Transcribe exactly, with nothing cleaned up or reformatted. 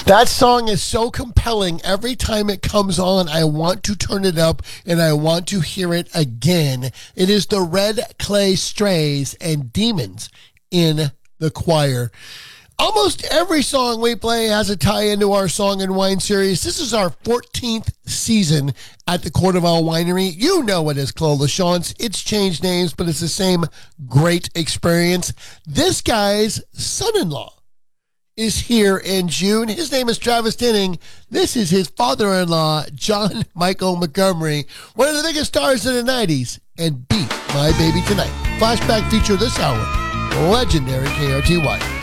That song is so compelling. Every time it comes on, I want to turn it up and I want to hear it again. It is the Red Clay Strays and Demons in the Choir. Almost every song we play has a tie into our Song and Wine series. This is our fourteenth season at the Courteval Winery. You know it as Clos Lachance. It's changed names, but it's the same great experience. This guy's son-in-law is here in June. His name is Travis Tinning. This is his father-in-law, John Michael Montgomery, one of the biggest stars of the nineties, and Beat My Baby Tonight. Flashback feature this hour, legendary K R T Y.